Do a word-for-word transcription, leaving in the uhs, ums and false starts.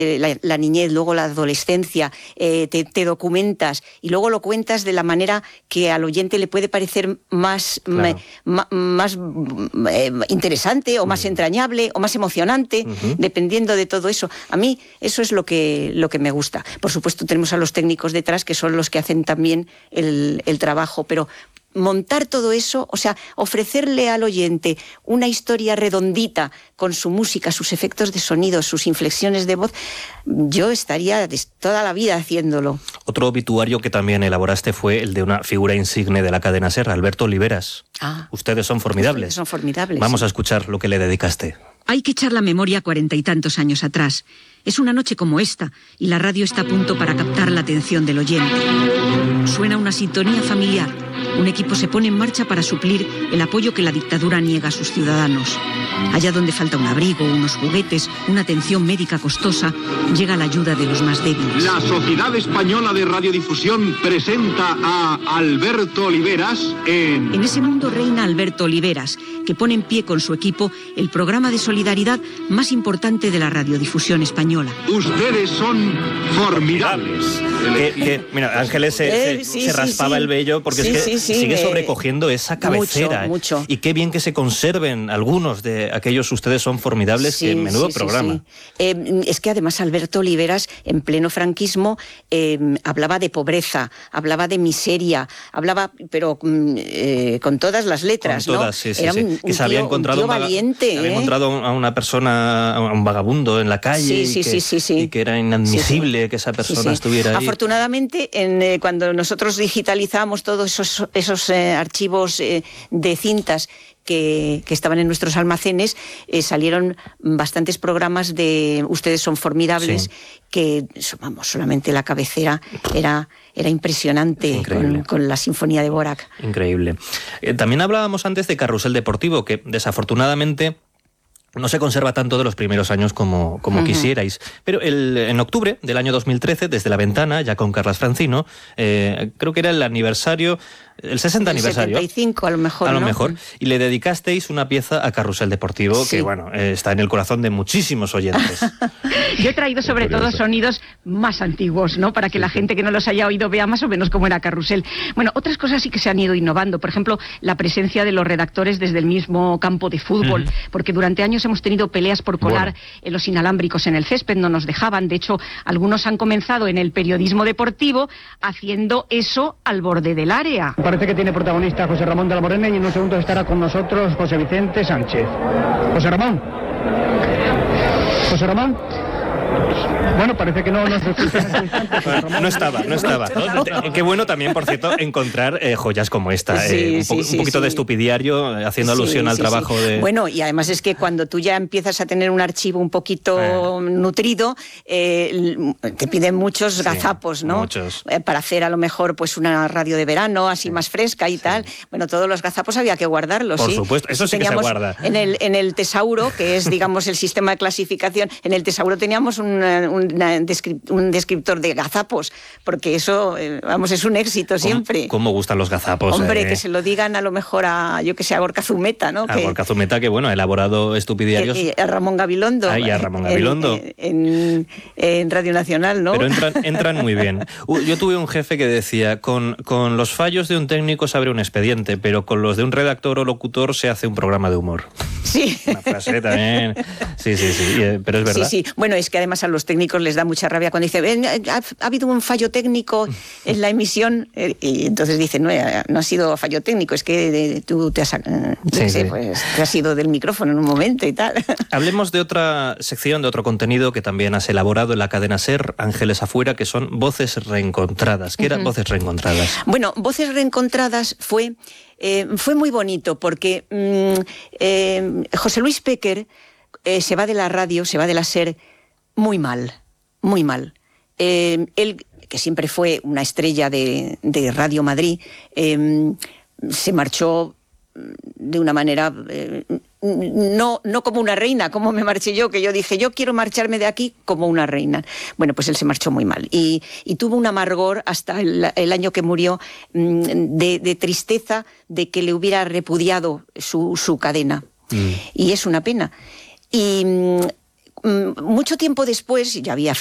La, la niñez, luego la adolescencia, eh, te, te documentas y luego lo cuentas de la manera que al oyente le puede parecer más, claro. me, ma, más eh, interesante o más uh-huh. entrañable o más emocionante, uh-huh. dependiendo de todo eso. A mí eso es lo que, lo que me gusta. Por supuesto tenemos a los técnicos detrás que son los que hacen también el, el trabajo, pero montar todo eso, o sea, ofrecerle al oyente una historia redondita con su música, sus efectos de sonido, sus inflexiones de voz, yo estaría toda la vida haciéndolo. Otro obituario que también elaboraste fue el de una figura insigne de la cadena SER, Alberto Oliveras. Ah, Ustedes son formidables. Ustedes son formidables. Vamos sí. a escuchar lo que le dedicaste. Hay que echar la memoria cuarenta y tantos años atrás. Es una noche como esta y la radio está a punto para captar la atención del oyente. Suena una sintonía familiar. Un equipo se pone en marcha para suplir el apoyo que la dictadura niega a sus ciudadanos. Allá donde falta un abrigo, unos juguetes, una atención médica costosa, llega la ayuda de los más débiles. La Sociedad Española de Radiodifusión presenta a Alberto Oliveras en... En ese mundo reina Alberto Oliveras, que pone en pie con su equipo el programa de solidaridad más importante de la radiodifusión española. Ustedes son formidables. Que, que, mira, Ángeles se, eh, se, sí, se raspaba sí, el vello porque sí, es que sí, sí, sigue me... sobrecogiendo esa cabecera. Mucho, mucho. Y qué bien que se conserven algunos de aquellos Ustedes son formidables, sí, que menudo sí, programa. Sí, sí. Eh, es que además Alberto Oliveras, en pleno franquismo, eh, hablaba de pobreza, hablaba de miseria, hablaba, pero eh, con todas las letras, con todas, ¿no? sí, sí, Era sí. un, que se había tío, encontrado un tío valiente. Se había ¿eh? encontrado a una persona, a un vagabundo en la calle sí, y, sí, que, sí, sí, sí. y que era inadmisible sí, sí. que esa persona sí, sí. estuviera ahí. Afortunadamente, en, eh, cuando nosotros digitalizamos todos esos, esos eh, archivos eh, de cintas Que, que estaban en nuestros almacenes, eh, salieron bastantes programas de Ustedes son formidables, sí. que, vamos, solamente la cabecera era, era impresionante con, con la Sinfonía de Dvorak. Increíble. Eh, también hablábamos antes de Carrusel Deportivo, que desafortunadamente no se conserva tanto de los primeros años como, como uh-huh. quisierais. Pero el, en octubre del año dos mil trece, desde La Ventana, ya con Carlas Francino, eh, creo que era el aniversario, el sesenta el aniversario. setenta y cinco a lo mejor, A lo ¿no? mejor. Y le dedicasteis una pieza a Carrusel Deportivo, sí. que bueno, eh, está en el corazón de muchísimos oyentes. Yo he traído sobre todo sonidos más antiguos, ¿no? Para que sí, la gente que no los haya oído vea más o menos cómo era Carrusel. Bueno, otras cosas sí que se han ido innovando. Por ejemplo, la presencia de los redactores desde el mismo campo de fútbol, uh-huh. porque durante años hemos tenido peleas por colar bueno. los inalámbricos en el césped, no nos dejaban. De hecho, algunos han comenzado en el periodismo deportivo haciendo eso al borde del área. Parece que tiene protagonista José Ramón de la Morena y en un segundo estará con nosotros José Vicente Sánchez. José Ramón. José Ramón. Bueno, parece que no nos escuchan. No estaba, no estaba. ¿No? Qué bueno también, por cierto, encontrar eh, joyas como esta. Sí, eh, un, sí, po- sí, un poquito sí. de estupidiario, haciendo alusión sí, al sí, trabajo sí. de... Bueno, y además es que cuando tú ya empiezas a tener un archivo un poquito eh. nutrido, eh, te piden muchos sí, gazapos, ¿no? Muchos. Eh, para hacer a lo mejor pues una radio de verano, así sí. más fresca y sí. tal. Bueno, todos los gazapos había que guardarlos, Por ¿sí? supuesto, eso sí que se guarda. En el, en el tesauro, que es, digamos, el sistema de clasificación, en el tesauro teníamos un, una descrip- un descriptor de gazapos, porque eso, eh, vamos, es un éxito siempre. ¿Cómo, cómo gustan los gazapos? Hombre, eh? que se lo digan a lo mejor a, yo que sé, a Gorka Zumeta, ¿no? A que, Gorka Zumeta, que bueno, ha elaborado estupidiarios. Que, a Ramón Gabilondo. Ah, y a Ramón Gabilondo. En, en, en Radio Nacional, ¿no? Pero entran, entran muy bien. Yo tuve un jefe que decía, con, con los fallos de un técnico se abre un expediente, pero con los de un redactor o locutor se hace un programa de humor. Sí. Una frase también. Sí, sí, sí, pero es verdad. Sí, sí. Bueno, es que además a los técnicos les da mucha rabia cuando dicen, ha, ha habido un fallo técnico en la emisión, y entonces dicen, no, no ha sido fallo técnico, es que tú te has, sí, sé, sí. Pues, te has ido del micrófono en un momento y tal. Hablemos de otra sección, de otro contenido que también has elaborado en la cadena SER, Ángeles Afuera, que son Voces Reencontradas. ¿Qué eran uh-huh. Voces Reencontradas? Bueno, Voces Reencontradas fue... Eh, fue muy bonito porque mmm, eh, José Luis Péquer eh, se va de la radio, se va de la SER muy mal, muy mal. Eh, él, que siempre fue una estrella de, de Radio Madrid, eh, se marchó de una manera... Eh, No, no como una reina, como me marché yo, que yo dije, yo quiero marcharme de aquí como una reina. Bueno, pues él se marchó muy mal y, y tuvo un amargor hasta el, el año que murió de, de tristeza de que le hubiera repudiado su, su cadena. Mm. Y es una pena. Y mucho tiempo después, ya había